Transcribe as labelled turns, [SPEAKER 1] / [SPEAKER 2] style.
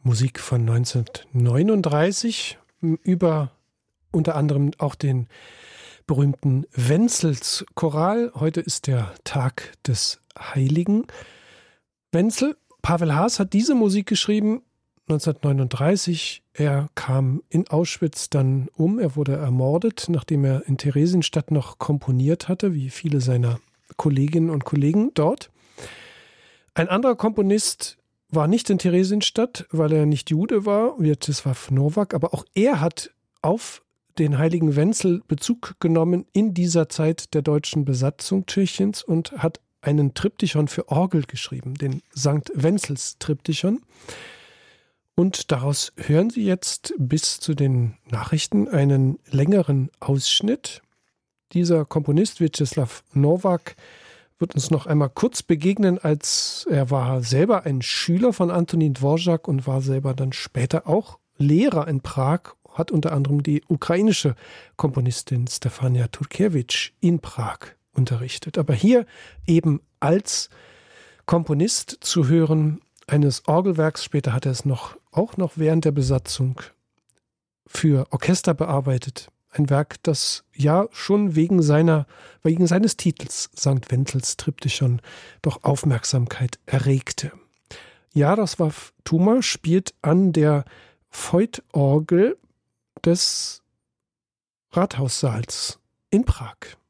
[SPEAKER 1] Musik von 1939 über unter anderem auch den berühmten Wenzels Choral. Heute ist der Tag des Heiligen Wenzel. Pavel Haas hat diese Musik geschrieben 1939. Er kam in Auschwitz dann um. Er wurde ermordet, nachdem er in Theresienstadt noch komponiert hatte, wie viele seiner Kolleginnen und Kollegen dort. Ein anderer Komponist war nicht in Theresienstadt, weil er nicht Jude war, Wjatysław Nowak, aber auch er hat auf den heiligen Wenzel Bezug genommen in dieser Zeit der deutschen Besatzung Tschechiens und hat einen Triptychon für Orgel geschrieben, den St. Wenzels Triptychon. Und daraus hören Sie jetzt bis zu den Nachrichten einen längeren Ausschnitt. Dieser Komponist Wjatysław Nowak wird uns noch einmal kurz begegnen, als er war selber ein Schüler von Antonin Dvorak und war selber dann später auch Lehrer in Prag, hat unter anderem die ukrainische Komponistin Stefania Turkiewicz in Prag unterrichtet. Aber hier eben als Komponist zu hören eines Orgelwerks, später hat er es auch noch während der Besatzung für Orchester bearbeitet. Ein Werk, das ja schon wegen seines Titels St. Wenzels Triptychon doch Aufmerksamkeit erregte. Jarosław Tuma spielt an der Voigt-Orgel des Rathaussaals in Prag.